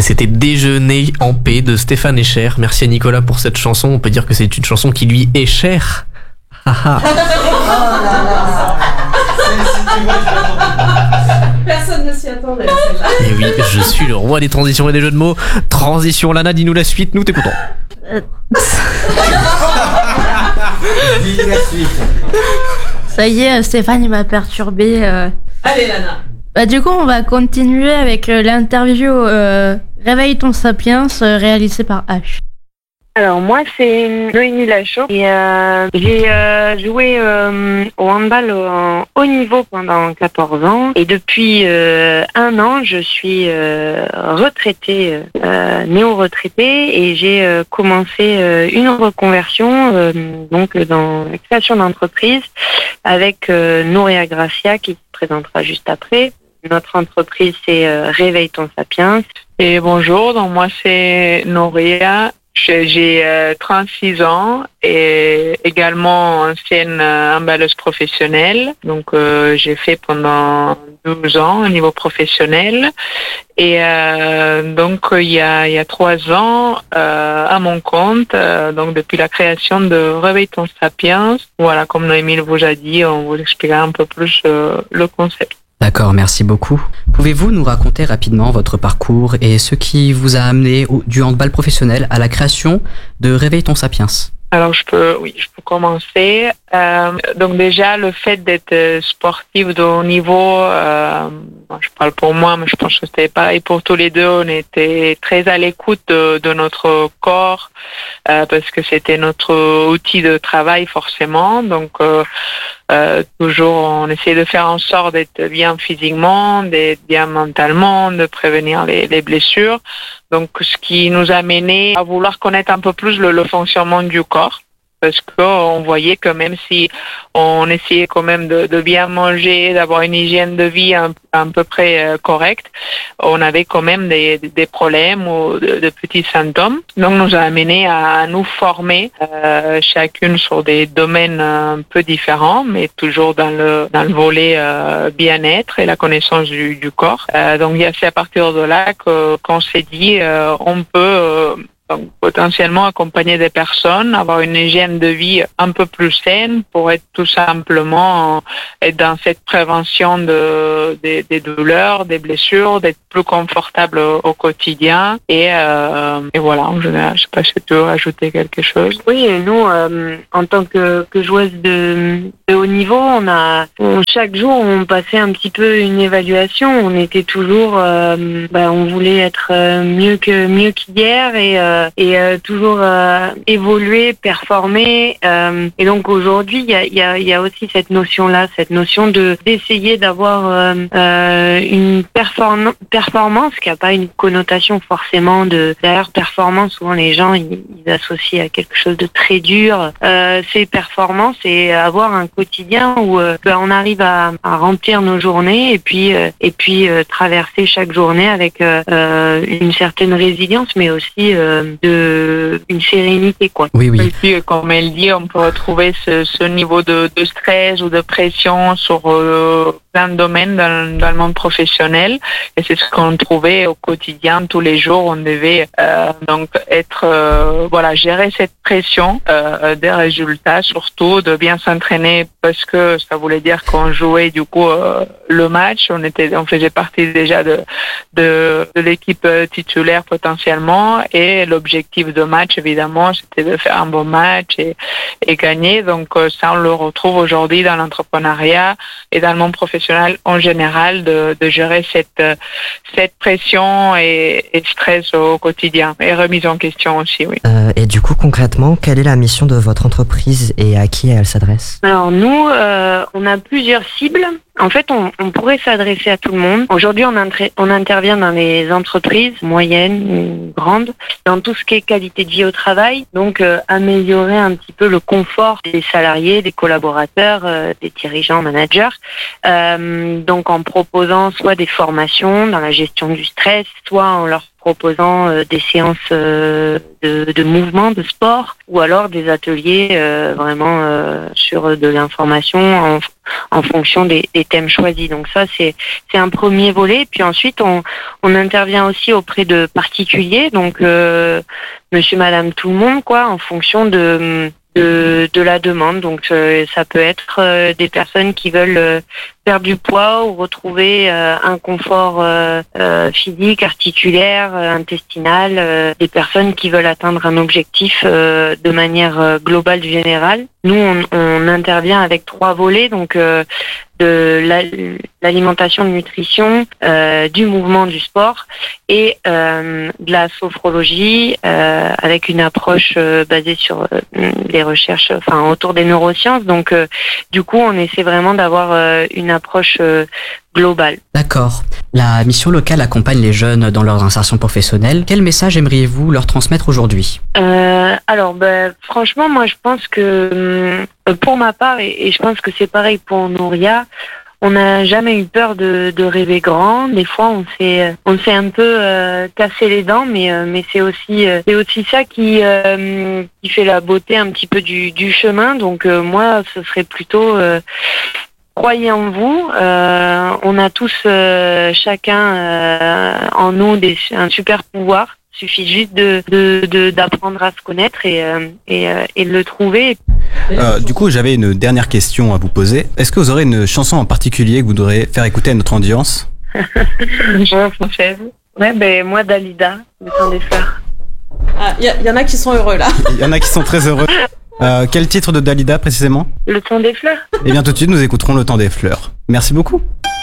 C'était Déjeuner en paix de Stéphane Escher. Merci à Nicolas pour cette chanson. On peut dire que c'est une chanson qui lui est chère. Personne ne s'y attendait. Et oui, je suis le roi des transitions et des jeux de mots. Transition, Lana, dis-nous la suite, nous t'écoutons. Ça y est, Stéphane il m'a perturbé. Allez, Lana. Du coup, on va continuer avec l'interview Réveille ton Sapiens réalisée par H. Alors moi c'est Noémie Lachaud et j'ai joué au handball en haut niveau pendant 14 ans et depuis 1 an je suis retraitée, néo-retraitée et j'ai commencé une reconversion donc dans la création d'entreprise avec Nouria Gracia qui se présentera juste après. Notre entreprise c'est Réveille ton Sapiens. Et bonjour, donc moi c'est Nouria. J'ai 36 ans et également ancienne handballeuse professionnelle. Donc j'ai fait pendant 12 ans au niveau professionnel. Et donc il y a 3 ans à mon compte, donc depuis la création de Réveille ton Sapiens. Voilà, comme Noémie vous a dit, on vous expliquera un peu plus le concept. D'accord, merci beaucoup. Pouvez-vous nous raconter rapidement votre parcours et ce qui vous a amené du handball professionnel à la création de Réveille ton Sapiens ? Alors je peux commencer. Donc déjà le fait d'être sportif de haut niveau, je parle pour moi, mais je pense que c'était pareil pour tous les deux. On était très à l'écoute de notre corps parce que c'était notre outil de travail forcément. Donc toujours on essayait de faire en sorte d'être bien physiquement, d'être bien mentalement, de prévenir les blessures. Donc ce qui nous a mené à vouloir connaître un peu plus le fonctionnement du corps. Parce qu'on voyait que même si on essayait quand même de bien manger, d'avoir une hygiène de vie à peu près correcte, on avait quand même des problèmes ou de petits symptômes. Donc nous a amené à nous former chacune sur des domaines un peu différents, mais toujours dans le volet bien-être et la connaissance du corps. Donc c'est à partir de là qu'on s'est dit on peut donc potentiellement accompagner des personnes, avoir une hygiène de vie un peu plus saine pour être tout simplement être dans cette prévention des douleurs, des blessures, d'être plus confortable au quotidien et voilà, en général, je sais pas si tu veux ajouter quelque chose. Oui, et nous, en tant que joueuse de haut niveau, chaque jour on passait un petit peu une évaluation. On était toujours, on voulait être mieux qu'hier et toujours évoluer, performer. Et donc aujourd'hui, il y a aussi cette notion-là, cette notion d'essayer d'avoir une performance qui n'a pas une connotation forcément d'ailleurs performance. Souvent les gens ils associent à quelque chose de très dur. C'est performance et avoir un quotidien où on arrive à remplir nos journées et puis traverser chaque journée avec une certaine résilience, mais aussi une sérénité, quoi. Oui. Et puis, comme elle dit, on peut retrouver ce niveau de stress ou de pression sur plein de domaines dans le monde professionnel. Et c'est ce qu'on trouvait au quotidien, tous les jours. On devait donc gérer cette pression des résultats, surtout de bien s'entraîner parce que ça voulait dire qu'on jouait du coup le match. On faisait partie déjà de l'équipe titulaire potentiellement et l'objectif de match évidemment c'était de faire un bon match et gagner. Donc ça on le retrouve aujourd'hui dans l'entrepreneuriat et dans le monde professionnel en général de gérer cette pression et stress au quotidien et remise en question aussi, oui. Et du coup concrètement, quelle est la mission de votre entreprise et à qui elle s'adresse ? Alors nous, on a plusieurs cibles. En fait, on pourrait s'adresser à tout le monde. Aujourd'hui, on intervient dans les entreprises moyennes ou grandes, dans tout ce qui est qualité de vie au travail. Donc, améliorer un petit peu le confort des salariés, des collaborateurs, des dirigeants, managers. Donc, en proposant soit des formations dans la gestion du stress, soit en leur proposant des séances de mouvement, de sport, ou alors des ateliers vraiment sur de l'information en fonction des thèmes choisis. Donc ça, c'est un premier volet. Puis ensuite, on intervient aussi auprès de particuliers, donc monsieur, madame, tout le monde, quoi, en fonction de la demande. Donc ça peut être des personnes qui veulent perdre du poids ou retrouver un confort physique, articulaire, intestinal, des personnes qui veulent atteindre un objectif de manière globale, générale. Nous, on intervient avec 3 volets, donc de l'alimentation, de nutrition, du mouvement, du sport et de la sophrologie avec une approche basée sur des recherches, autour des neurosciences. Donc du coup, on essaie vraiment d'avoir une approche globale. D'accord. La mission locale accompagne les jeunes dans leur insertion professionnelle. Quel message aimeriez-vous leur transmettre aujourd'hui ? Franchement, moi je pense que pour ma part, et je pense que c'est pareil pour Nouria, on n'a jamais eu peur de rêver grand. Des fois, on s'est un peu cassé les dents, mais c'est aussi ça qui fait la beauté un petit peu du chemin. Donc moi, ce serait plutôt croyez en vous. On a tous chacun en nous un super pouvoir. Il suffit juste d'apprendre à se connaître et de le trouver. Du coup, j'avais une dernière question à vous poser. Est-ce que vous aurez une chanson en particulier que vous voudrez faire écouter à notre audience ? Française. Ouais, moi, Dalida, Le Temps des Fleurs. Y en a qui sont heureux là. Il y en a qui sont très heureux. Quel titre de Dalida précisément ? Le Temps des Fleurs. Eh bien, tout de suite, nous écouterons Le Temps des Fleurs. Merci beaucoup.